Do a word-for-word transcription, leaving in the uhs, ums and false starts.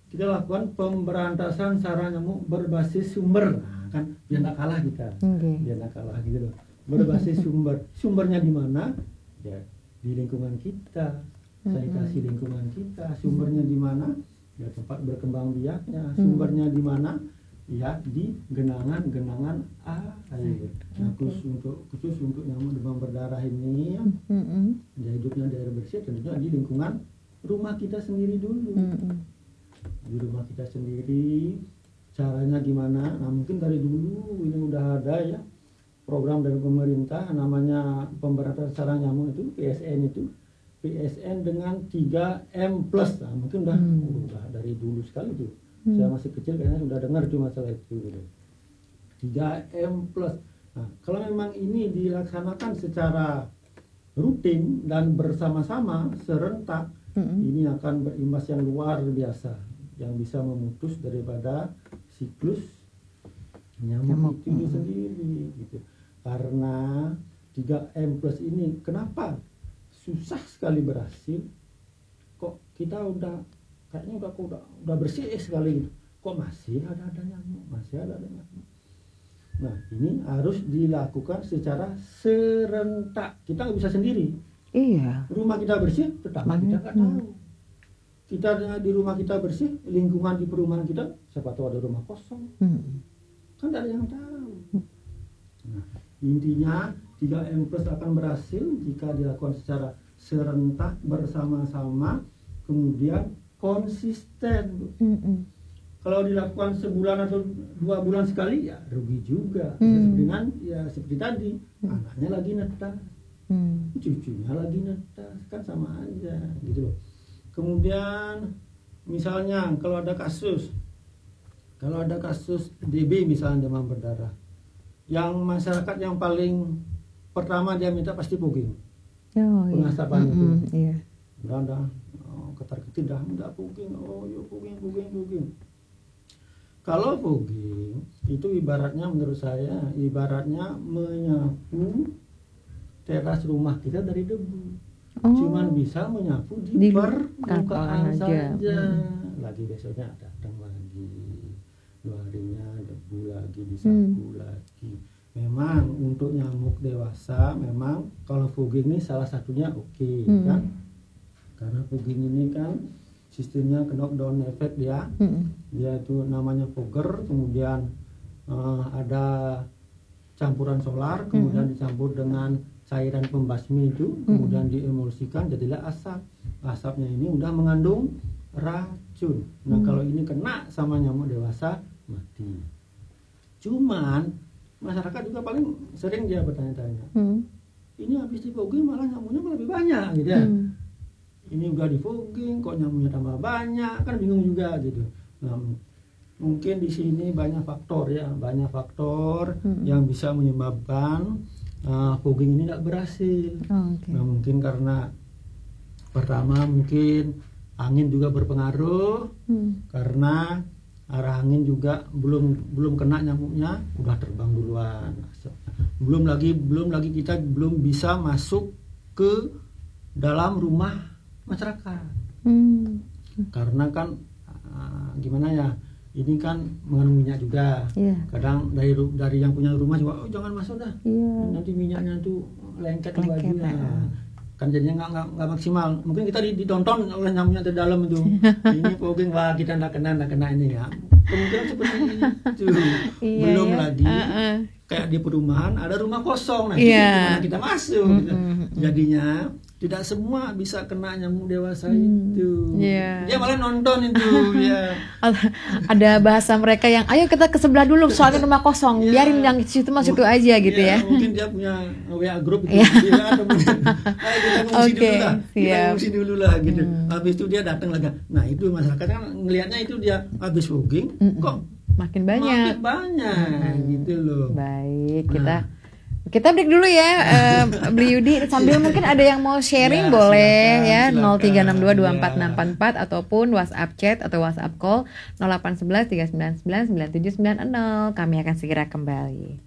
kita lakukan pemberantasan sarang nyamuk berbasis sumber. Nah, kan biar nggak kalah kita, Okay. biar nggak kalah gitu loh. Berbasis sumber, sumbernya di mana? Ya di lingkungan kita, sanitasi lingkungan kita. Sumbernya di mana? Ya tempat berkembang biaknya. Sumbernya di mana? Ya di genangan-genangan air. Nah, khusus untuk khusus untuk nyamuk demam berdarah ini, Mm-mm. dia hidupnya di air bersih, tentunya di lingkungan rumah kita sendiri dulu. Mm-mm. Di rumah kita sendiri, caranya gimana? Nah, mungkin dari dulu ini udah ada ya program dari pemerintah namanya pemberantasan sarang nyamuk itu P S N itu. P S N dengan tiga M plus. Nah, mungkin udah Hmm. udah dari dulu sekali tuh. Hmm. Saya masih kecil kayaknya sudah dengar tuh masalah itu gitu. tiga M plus. Nah, kalau memang ini dilaksanakan secara rutin dan bersama-sama serentak, Mm-mm. ini akan berimbas yang luar biasa yang bisa memutus daripada siklus nyamuk, Nyamuk, itu mm. sendiri gitu. Karena tiga M plus ini kenapa susah sekali berhasil? Kok kita udah kayaknya udah udah udah bersih sekali gitu. Kok masih ada ada nyamuk, masih ada ada nyamuk. Nah, ini harus dilakukan secara serentak. Kita nggak bisa sendiri. Iya. Rumah kita bersih, tetangga kita nggak Hmm. tahu. Kita di rumah kita bersih, lingkungan di perumahan kita, siapa tahu ada rumah kosong, Mm. kan tidak ada yang tahu. Nah, intinya tiga M plus akan berhasil jika dilakukan secara serentak bersama-sama, kemudian konsisten. Mm-mm. Kalau dilakukan sebulan atau dua bulan sekali, ya rugi juga. Hmm. Seperti dengan, ya seperti tadi, anaknya lagi netas, Mm. cucunya lagi netas, kan sama aja gitu loh. Kemudian misalnya kalau ada kasus kalau ada kasus D B misalnya demam berdarah, yang masyarakat yang paling pertama dia minta pasti fogging, Oh, iya. pengasapan itu. Mm-mm. Iya. Udah dah, oh, ketar-ketir dah, udah fogging, oh yuk fogging, fogging, fogging. Kalau fogging itu ibaratnya menurut saya ibaratnya menyapu teras rumah kita dari debu. Oh. Cuman bisa menyapu di, Di permukaan permukaan aja. saja. Hmm. Lagi besoknya datang lagi, dua harinya debu lagi, disapu Hmm. lagi. Memang untuk nyamuk dewasa, memang kalau fogging ini salah satunya oke, Hmm. kan? Karena fogging ini kan sistemnya knockdown effect dia, Mm-mm. dia itu namanya fogger, kemudian eh, ada campuran solar, kemudian dicampur dengan cairan pembasmi itu, kemudian diemulsikan jadilah asap. Asapnya ini udah mengandung racun. Nah, Hmm. kalau ini kena sama nyamuk dewasa mati. Cuman masyarakat juga paling sering dia bertanya-tanya, Mm. ini habis di fogging malah nyamuknya malah lebih banyak gitu ya. Mm. Ini udah di fogging kok nyamuknya tambah banyak, kan bingung juga gitu. Nah, mungkin di sini banyak faktor ya, banyak faktor Hmm. yang bisa menyebabkan uh, fogging ini tidak berhasil. Oh, oke. Nah, mungkin karena pertama mungkin angin juga berpengaruh, Mm. karena arah angin juga belum belum kena nyamuknya udah terbang duluan. Belum lagi belum lagi kita belum bisa masuk ke dalam rumah masyarakat. Mm. Karena kan uh, gimana ya, ini kan mengandung minyak juga. Iya. Kadang dari ru- dari yang punya rumah juga, oh jangan masuk dah, Iya. nanti minyaknya tuh lengket di Lengket, bajunya. ya. Kan jadinya nggak nggak nggak maksimal. Mungkin kita di- ditonton oleh nyamuknya di dalam itu. Ini fogging, wah kita nggak kena nggak kena ini ya. Kemungkinan seperti itu. Iya, Belum ya. lagi Uh-uh. kayak di perumahan ada rumah kosong, nanti Iya. gimana kita masuk? gitu. Mm-mm. Jadinya tidak semua bisa kena nyamuk dewasa Hmm. itu. Iya. Dia malah nonton itu ya. Ada bahasa mereka yang ayo kita ke sebelah dulu soalnya rumah kosong, Iya. biarin yang situ mas situ aja gitu Iya, ya. Mungkin dia punya W A group itu. Iya. Dia kemudian, ayo kita ngungsi Oke, dulu lah. Kita siap. ngungsi dulu lah gitu. Hmm. Habis itu dia datang lagi. Nah, itu masyarakat kan ngelihatnya itu dia habis fogging, Mm-mm. kok Makin banyak. makin banyak gitu loh. Baik, Nah. kita kita break dulu ya, eh, Beli Yudi. Sambil mungkin ada yang mau sharing Ya, boleh silakan, ya, silakan. nol tiga enam dua dua Ya. empat enam empat empat ataupun WhatsApp chat atau WhatsApp call nol delapan satu satu tiga sembilan sembilan sembilan tujuh sembilan nol. Kami akan segera kembali.